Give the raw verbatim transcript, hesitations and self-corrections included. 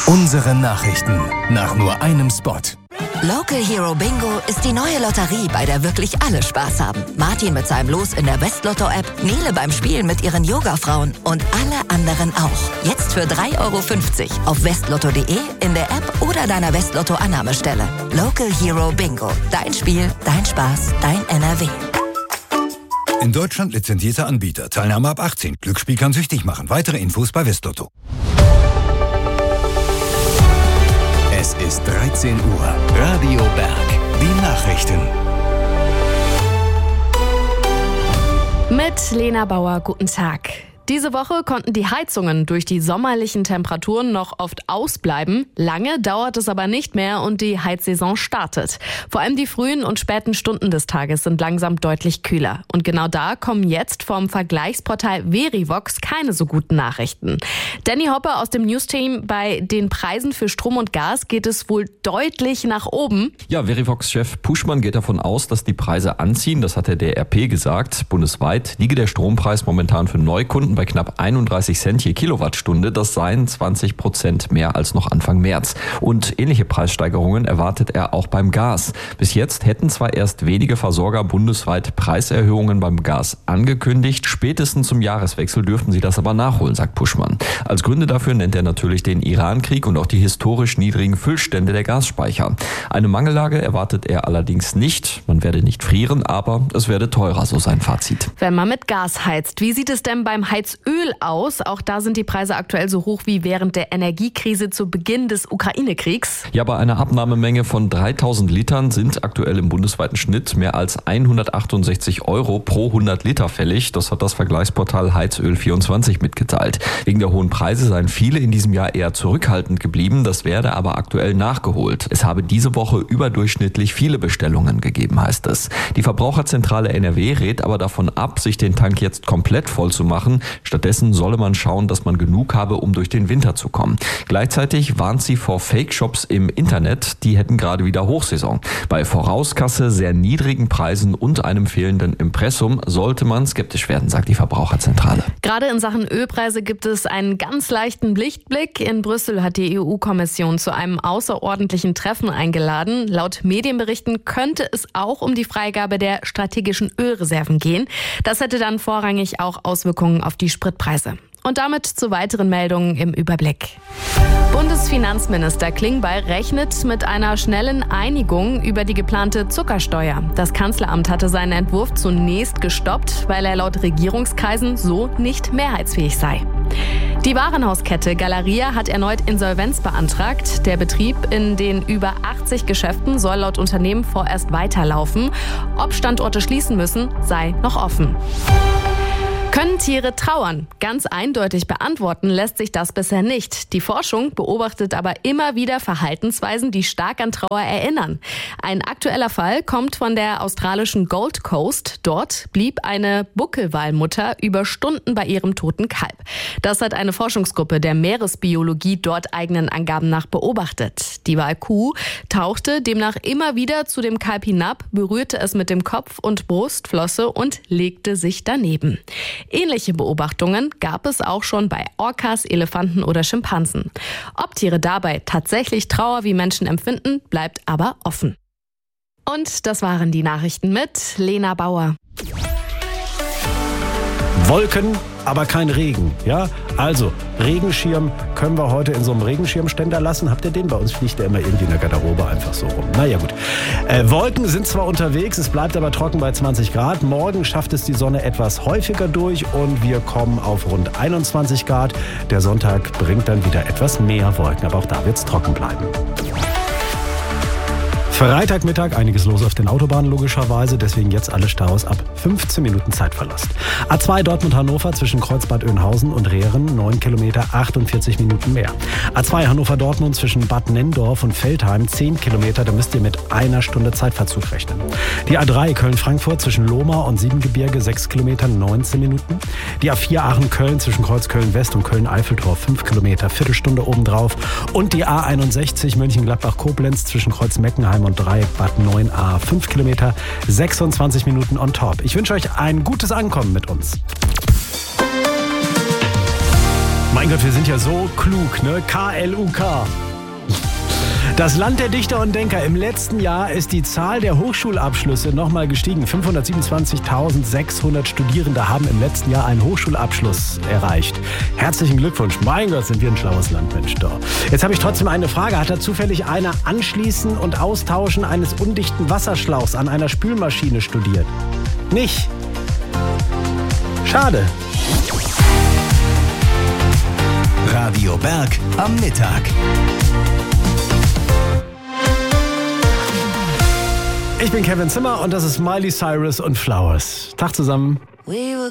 Unsere Nachrichten nach nur einem Spot. Local Hero Bingo ist die neue Lotterie, bei der wirklich alle Spaß haben. Martin mit seinem Los in der Westlotto-App, Nele beim Spielen mit ihren Yoga-Frauen und alle anderen auch. Jetzt für drei Euro fünfzig auf westlotto punkt de, in der App oder deiner Westlotto-Annahmestelle. Local Hero Bingo. Dein Spiel, dein Spaß, dein N R W. In Deutschland lizenzierter Anbieter. Teilnahme ab achtzehn. Glücksspiel kann süchtig machen. Weitere Infos bei Westlotto. Es ist dreizehn Uhr. Radio Berg. Die Nachrichten. Mit Lena Bauer, guten Tag. Diese Woche konnten die Heizungen durch die sommerlichen Temperaturen noch oft ausbleiben. Lange dauert es aber nicht mehr und die Heizsaison startet. Vor allem die frühen und späten Stunden des Tages sind langsam deutlich kühler. Und genau da kommen jetzt vom Vergleichsportal Verivox keine so guten Nachrichten. Danny Hopper aus dem Newsteam: Bei den Preisen für Strom und Gas geht es wohl deutlich nach oben. Ja, Verivox-Chef Puschmann geht davon aus, dass die Preise anziehen. Das hat der D R P gesagt. Bundesweit liege der Strompreis momentan für Neukunden bei knapp einunddreißig Cent je Kilowattstunde. Das seien zwanzig Prozent mehr als noch Anfang März. Und ähnliche Preissteigerungen erwartet er auch beim Gas. Bis jetzt hätten zwar erst wenige Versorger bundesweit Preiserhöhungen beim Gas angekündigt. Spätestens zum Jahreswechsel dürften sie das aber nachholen, sagt Puschmann. Als Gründe dafür nennt er natürlich den Iran-Krieg und auch die historisch niedrigen Füllstände der Gasspeicher. Eine Mangellage erwartet er allerdings nicht. Man werde nicht frieren, aber es werde teurer, so sein Fazit. Wenn man mit Gas heizt, wie sieht es denn beim Heizöl aus? Auch da sind die Preise aktuell so hoch wie während der Energiekrise zu Beginn des Ukraine-Kriegs. Ja, bei einer Abnahmemenge von dreitausend Litern sind aktuell im bundesweiten Schnitt mehr als hundertachtundsechzig Euro pro hundert Liter fällig. Das hat das Vergleichsportal Heizöl vierundzwanzig mitgeteilt. Wegen der hohen Preise seien viele in diesem Jahr eher zurückhaltend geblieben. Das werde aber aktuell nachgeholt. Es habe diese Woche überdurchschnittlich viele Bestellungen gegeben, heißt es. Die Verbraucherzentrale N R W rät aber davon ab, sich den Tank jetzt komplett voll zu machen. Stattdessen solle man schauen, dass man genug habe, um durch den Winter zu kommen. Gleichzeitig warnt sie vor Fake-Shops im Internet. Die hätten gerade wieder Hochsaison. Bei Vorauskasse, sehr niedrigen Preisen und einem fehlenden Impressum sollte man skeptisch werden, sagt die Verbraucherzentrale. Gerade in Sachen Ölpreise gibt es einen ganz leichten Lichtblick. In Brüssel hat die E U-Kommission zu einem außerordentlichen Treffen eingeladen. Laut Medienberichten könnte es auch um die Freigabe der strategischen Ölreserven gehen. Das hätte dann vorrangig auch Auswirkungen auf die Spritpreise. Und damit zu weiteren Meldungen im Überblick. Bundesfinanzminister Klingbeil rechnet mit einer schnellen Einigung über die geplante Zuckersteuer. Das Kanzleramt hatte seinen Entwurf zunächst gestoppt, weil er laut Regierungskreisen so nicht mehrheitsfähig sei. Die Warenhauskette Galeria hat erneut Insolvenz beantragt. Der Betrieb in den über achtzig Geschäften soll laut Unternehmen vorerst weiterlaufen. Ob Standorte schließen müssen, sei noch offen. Können Tiere trauern? Ganz eindeutig beantworten lässt sich das bisher nicht. Die Forschung beobachtet aber immer wieder Verhaltensweisen, die stark an Trauer erinnern. Ein aktueller Fall kommt von der australischen Gold Coast. Dort blieb eine Buckelwalmutter über Stunden bei ihrem toten Kalb. Das hat eine Forschungsgruppe der Meeresbiologie dort eigenen Angaben nach beobachtet. Die Walkuh tauchte demnach immer wieder zu dem Kalb hinab, berührte es mit dem Kopf und Brustflosse und legte sich daneben. Ähnliche Beobachtungen gab es auch schon bei Orcas, Elefanten oder Schimpansen. Ob Tiere dabei tatsächlich Trauer wie Menschen empfinden, bleibt aber offen. Und das waren die Nachrichten mit Lena Bauer. Wolken, aber kein Regen. Ja, also Regenschirm können wir heute in so einem Regenschirmständer lassen. Habt ihr den? Bei uns fliegt der immer irgendwie in der Garderobe einfach so rum. Naja gut. Äh, Wolken sind zwar unterwegs, es bleibt aber trocken bei zwanzig Grad. Morgen schafft es die Sonne etwas häufiger durch und wir kommen auf rund einundzwanzig Grad. Der Sonntag bringt dann wieder etwas mehr Wolken, aber auch da wird es trocken bleiben. Freitagmittag, einiges los auf den Autobahnen logischerweise, deswegen jetzt alle Staus ab fünfzehn Minuten Zeitverlust. A zwei Dortmund-Hannover zwischen Kreuzbad Oeynhausen und Rehren, neun Kilometer, achtundvierzig Minuten mehr. A zwei Hannover-Dortmund zwischen Bad Nenndorf und Veltheim, zehn Kilometer, da müsst ihr mit einer Stunde Zeitverzug rechnen. Die A drei Köln-Frankfurt zwischen Lohmar und Siebengebirge, sechs Kilometer, neunzehn Minuten. Die A vier Aachen-Köln zwischen Kreuzköln-West und Köln-Eiffeltor, fünf Kilometer, Viertelstunde obendrauf. Und die A einundsechzig Mönchengladbach-Koblenz zwischen Kreuz-Meckenheim und drei Bad neun a, fünf Kilometer, sechsundzwanzig Minuten on top. Ich wünsche euch ein gutes Ankommen mit uns. Mein Gott, wir sind ja so klug, ne? K L U K. Das Land der Dichter und Denker. Im letzten Jahr ist die Zahl der Hochschulabschlüsse nochmal gestiegen. fünfhundertsiebenundzwanzigtausendsechshundert Studierende haben im letzten Jahr einen Hochschulabschluss erreicht. Herzlichen Glückwunsch. Mein Gott, sind wir ein schlaues Land, Mensch. Doch. Jetzt habe ich trotzdem eine Frage. Hat da zufällig einer Anschließen und Austauschen eines undichten Wasserschlauchs an einer Spülmaschine studiert? Nicht? Schade. Radio Berg am Mittag. Ich bin Kevin Zimmer und das ist Miley Cyrus und Flowers. Tag zusammen. We were